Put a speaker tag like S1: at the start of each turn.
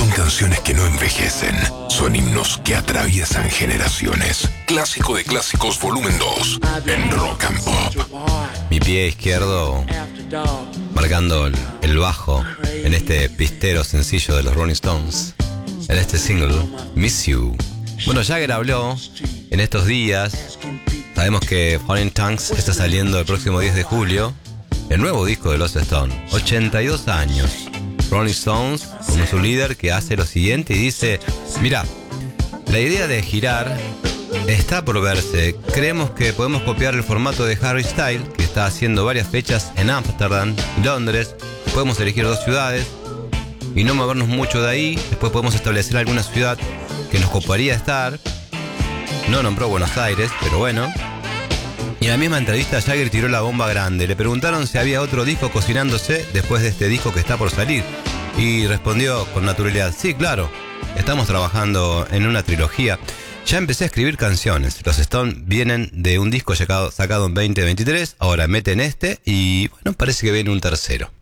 S1: Son canciones que no envejecen. Son himnos que atraviesan generaciones. Clásico de Clásicos Volumen 2 en Rock and Pop.
S2: Mi pie izquierdo marcando el bajo en este pistero sencillo de los Rolling Stones, en este single Miss You. Bueno, Jagger habló en estos días. Sabemos que Falling Tongues está saliendo el próximo 10 de julio, el nuevo disco de los Stones. 82 años. Rolling Stones, como su líder, que hace lo siguiente y dice: mira, la idea de girar está por verse. Creemos que podemos copiar el formato de Harry Styles, que está haciendo varias fechas en Ámsterdam y Londres. Podemos elegir 2 ciudades y no movernos mucho de ahí. Después podemos establecer alguna ciudad que nos coparía estar. No nombró Buenos Aires, pero bueno. Y en la misma entrevista Jagger tiró la bomba grande. Le preguntaron si había otro disco cocinándose después de este disco que está por salir, y respondió con naturalidad: sí, claro, estamos trabajando en una trilogía. Ya empecé a escribir canciones. Los Stones vienen de un disco sacado en 2023, ahora meten este y bueno, parece que viene un tercero.